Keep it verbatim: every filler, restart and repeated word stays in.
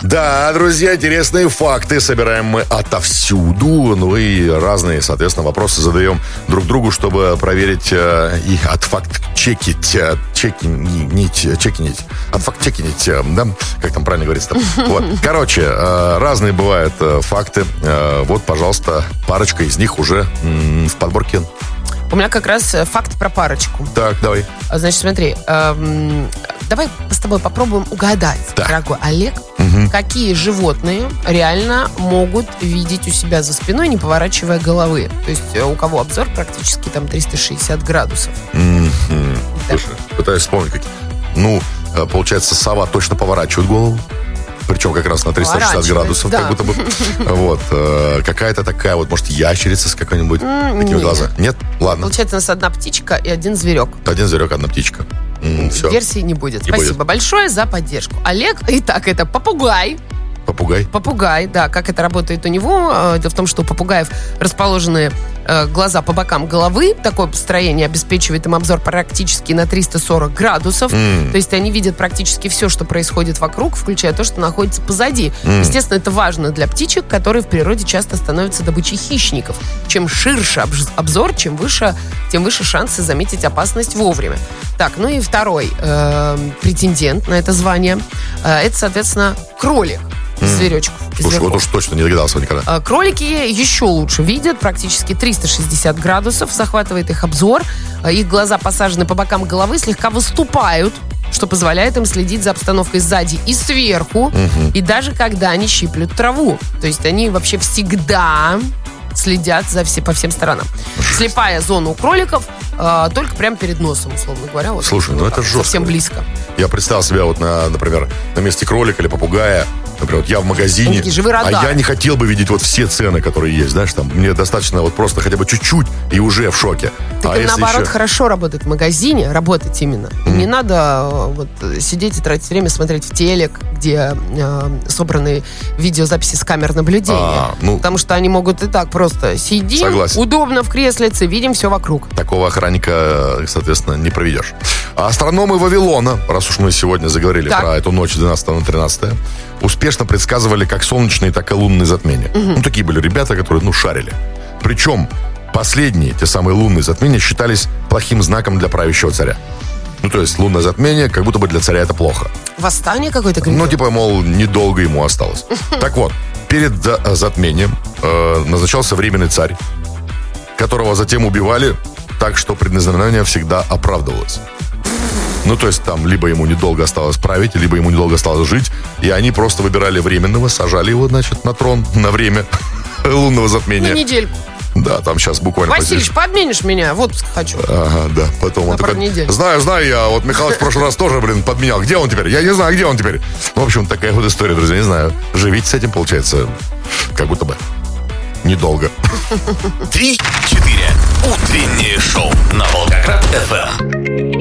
Да, друзья, интересные факты собираем мы отовсюду. Ну и разные, соответственно, вопросы задаем друг другу, чтобы проверить э, и отфакт-чекить, э, чекинить, чекинить, отфакт-чекинить, э, да, как там правильно говорится-то. Вот. Короче, э, разные бывают э, факты. Э, вот, пожалуйста, парочка из них уже м- в подборке. У меня как раз факт про парочку. Так, давай. Значит, смотри, эм, давай с тобой попробуем угадать, так. дорогой Олег, угу. какие животные реально могут видеть у себя за спиной, не поворачивая головы. То есть у кого обзор практически там триста шестьдесят градусов. Mm-hmm. Да. Слушай, пытаюсь вспомнить, какие. Ну, получается, сова точно поворачивает голову. Причем как раз на триста шестьдесят градусов, да. как будто бы. Вот. Э, какая-то такая вот, может, ящерица с какой-нибудь mm, такими глазами. Нет? Ладно. Получается, у нас одна птичка и один зверек. Один зверек, одна птичка. Mm, все. Версии не будет. Не Спасибо будет. большое за поддержку. Олег, итак, это попугай. Попугай? Попугай, да. Как это работает у него? Дело в том, что у попугаев расположены э, глаза по бокам головы. Такое построение обеспечивает им обзор практически на триста сорок градусов. Mm. То есть они видят практически все, что происходит вокруг, включая то, что находится позади. Mm. Естественно, это важно для птичек, которые в природе часто становятся добычей хищников. Чем ширше обзор, чем выше, тем выше шансы заметить опасность вовремя. Так, ну и второй э, претендент на это звание. Э, это, соответственно, кролик. Зверечков. Слушай, вот уж точно не догадался никогда. Кролики еще лучше видят, практически триста шестьдесят градусов, захватывает их обзор. Их глаза посажены по бокам головы, слегка выступают, что позволяет им следить за обстановкой сзади и сверху, угу. и даже когда они щиплют траву. То есть они вообще всегда следят за все, по всем сторонам. Слепая зона у кроликов э, только прямо перед носом, условно говоря. Вот, слушай, ну это жестко. Совсем близко. Я представил себя, вот, на, например, на месте кролика или попугая. Например, вот я в магазине, а я не хотел бы видеть вот все цены, которые есть, знаешь, там, мне достаточно вот просто хотя бы чуть-чуть и уже в шоке. Так а и наоборот, еще... хорошо работать в магазине, работать именно. Mm-hmm. Не надо вот сидеть и тратить время, смотреть в телек, где э, собраны видеозаписи с камер наблюдения. А, ну, потому что они могут и так просто сидим, согласен. Удобно в креслице, видим все вокруг. Такого охранника, соответственно, не проведешь. А астрономы Вавилона, раз уж мы сегодня заговорили так. про эту ночь двенадцатого на тринадцатое, успешно предсказывали как солнечные, так и лунные затмения. Угу. Ну, такие были ребята, которые, ну, шарили. Причем последние, те самые лунные затмения, считались плохим знаком для правящего царя. Ну, то есть лунное затмение, как будто бы для царя это плохо. Восстание какое-то? Грядет? Ну, типа, мол, недолго ему осталось. Так вот, перед затмением э, назначался временный царь, которого затем убивали так, что предназначение всегда оправдывалось. Ну, то есть там либо ему недолго осталось править, либо ему недолго осталось жить, и они просто выбирали временного, сажали его, значит, на трон на время лунного затмения. На недельку. Да, там сейчас буквально... Василич, позднее... подменишь меня? В отпуск хочу. Ага, да, потом... На пару недель. Знаю, знаю, я вот Михалыч в прошлый раз тоже, блин, подменял. Где он теперь? Я не знаю, где он теперь. Ну, в общем, такая вот история, друзья, не знаю. Живите с этим, получается, как будто бы недолго. Три-четыре. Утреннее шоу на Волгоград эф эм.